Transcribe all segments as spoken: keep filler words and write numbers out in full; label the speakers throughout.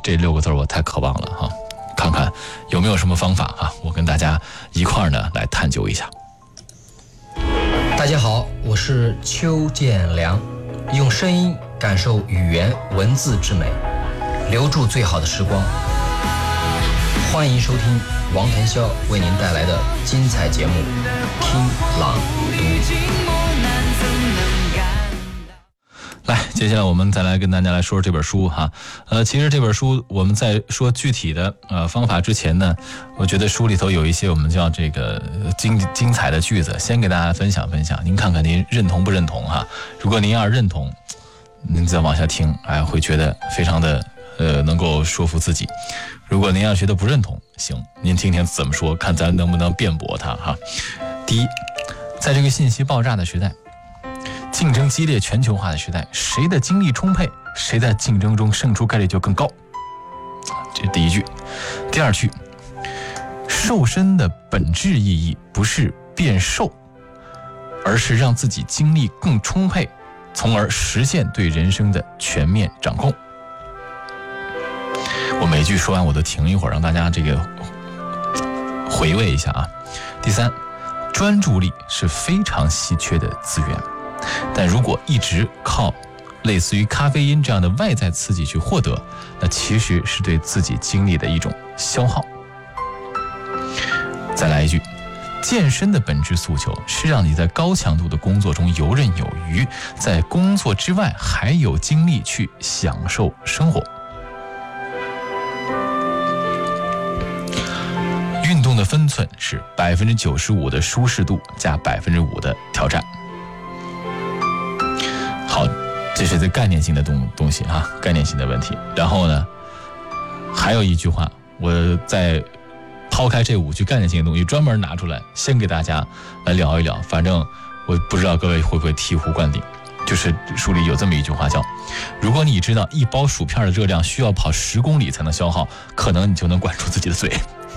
Speaker 1: 这六个字我太渴望了哈，看看有没有什么方法啊，我跟大家一块儿呢来探究一下。
Speaker 2: 大家好，我是邱建良，用声音感受语言文字之美，留住最好的时光。欢迎收听王腾霄为您带来的精彩节目《听朗读》。
Speaker 1: 来，接下来我们再来跟大家来说说这本书哈。呃，其实这本书我们在说具体的呃方法之前呢，我觉得书里头有一些我们叫这个精精彩的句子，先给大家分享分享，您看看您认同不认同哈？如果您要是认同，您再往下听，哎，会觉得非常的呃能够说服自己。如果您要觉得不认同，行，您听听怎么说，看咱能不能辩驳它哈。第一，在这个信息爆炸的时代，竞争激烈、全球化的时代，谁的精力充沛，谁在竞争中胜出概率就更高。这是第一句。第二句，瘦身的本质意义不是变瘦，而是让自己精力更充沛，从而实现对人生的全面掌控。我每句说完我都停一会儿，让大家这个回味一下啊。第三，专注力是非常稀缺的资源，但如果一直靠类似于咖啡因这样的外在刺激去获得，那其实是对自己精力的一种消耗。再来一句，健身的本质诉求是让你在高强度的工作中游刃有余，在工作之外还有精力去享受生活。运动的分寸是百分之九十五的舒适度加百分之五的挑战。好，这是这概念性的东东西啊，概念性的问题。然后呢，还有一句话，我在抛开这五句概念性的东西，专门拿出来，先给大家来聊一聊。反正我不知道各位会不会醍醐灌顶。就是书里有这么一句话叫：如果你知道一包薯片的热量需要跑十公里才能消耗，可能你就能管住自己的嘴。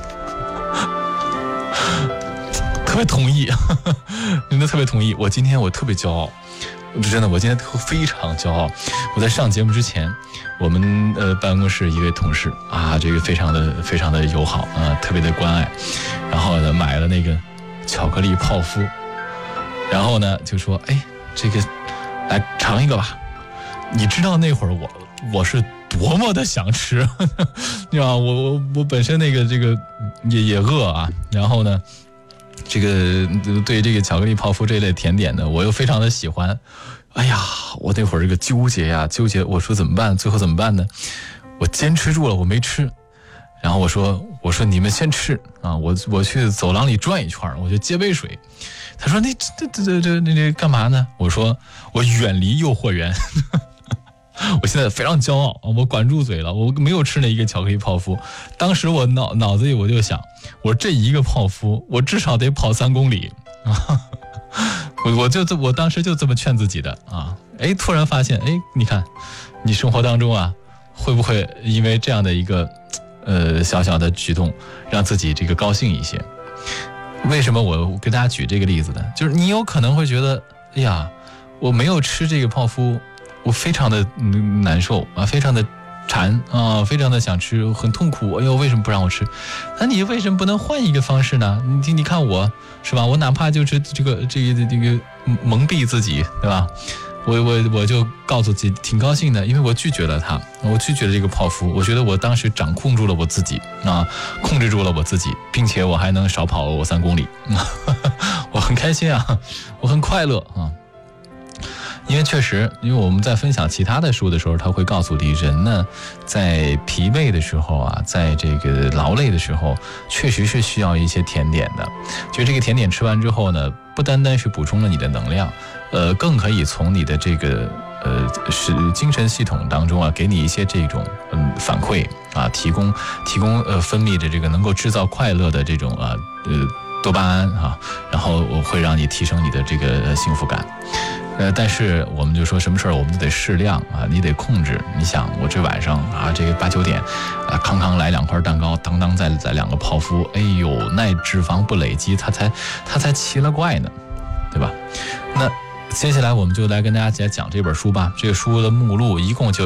Speaker 1: 特别同意，真的特别同意。我今天我特别骄傲，真的，我今天非常骄傲。我在上节目之前，我们呃办公室一位同事啊，这个非常的非常的友好啊，特别的关爱，然后呢买了那个巧克力泡芙，然后呢就说，哎，这个来尝一个吧。你知道那会儿我我是多么的想吃，你知道我我我本身那个这个也也饿啊，然后呢。这个对这个巧克力泡芙这类甜点呢，我又非常的喜欢。哎呀，我那会儿这个纠结呀，纠结，我说怎么办？最后怎么办呢？我坚持住了，我没吃。然后我说，我说你们先吃啊，我我去走廊里转一圈，我就接杯水。他说你这这这这这这干嘛呢？我说我远离诱惑源。我现在非常骄傲，我管住嘴了，我没有吃那一个巧克力泡芙。当时我脑脑子里我就想，我这一个泡芙，我至少得跑三公里啊！我我就我当时就这么劝自己的啊！哎，突然发现，哎，你看，你生活当中啊，会不会因为这样的一个呃小小的举动，让自己这个高兴一些？为什么我跟大家举这个例子呢？就是你有可能会觉得，哎呀，我没有吃这个泡芙。我非常的难受啊，非常的馋啊，非常的想吃，很痛苦。哎呦，为什么不让我吃？那你为什么不能换一个方式呢？你你看我是吧？我哪怕就是这个这个这个蒙蔽自己，对吧？我我我就告诉自己挺高兴的，因为我拒绝了它，我拒绝了这个泡芙。我觉得我当时掌控住了我自己啊，控制住了我自己，并且我还能少跑了我三公里，我很开心啊，我很快乐啊。因为确实，因为我们在分享其他的书的时候，他会告诉你，人呢，在疲惫的时候啊，在这个劳累的时候，确实是需要一些甜点的。就这个甜点吃完之后呢，不单单是补充了你的能量，呃，更可以从你的这个呃是精神系统当中啊，给你一些这种嗯反馈啊，提供提供呃分泌的这个能够制造快乐的这种啊呃多巴胺啊，然后会让你提升你的这个幸福感。呃，但是我们就说什么事儿我们都得适量啊，你得控制。你想，我这晚上啊，这个八九点，啊，康康来两块蛋糕，当当再再两个泡芙，哎呦，那脂肪不累积，它才它才奇了怪呢，对吧？那接下来我们就来跟大家讲这本书吧。这个书的目录一共就有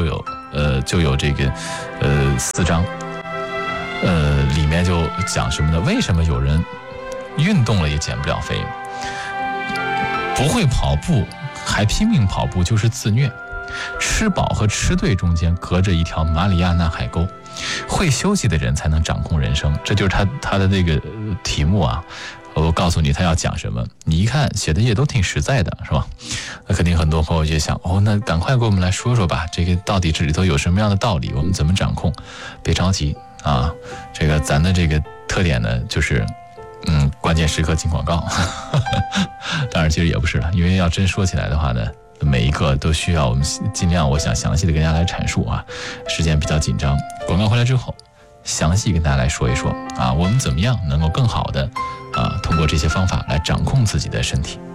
Speaker 1: 呃，就有这个呃四章，呃，里面就讲什么呢？为什么有人运动了也减不了肥？不会跑步还拼命跑步就是自虐。吃饱和吃对中间隔着一条马里亚纳海沟，会休息的人才能掌控人生。这就是他他的这个题目啊。我告诉你他要讲什么，你一看写的也都挺实在的，是吧？那肯定很多朋友就想，哦，那赶快给我们来说说吧，这个到底这里头有什么样的道理，我们怎么掌控？别着急啊，这个咱的这个特点呢，就是嗯，关键时刻进广告。当然其实也不是了，因为要真说起来的话呢，每一个都需要我们尽量我想详细的跟大家来阐述啊，时间比较紧张。广告回来之后详细跟大家来说一说啊，我们怎么样能够更好的啊通过这些方法来掌控自己的身体。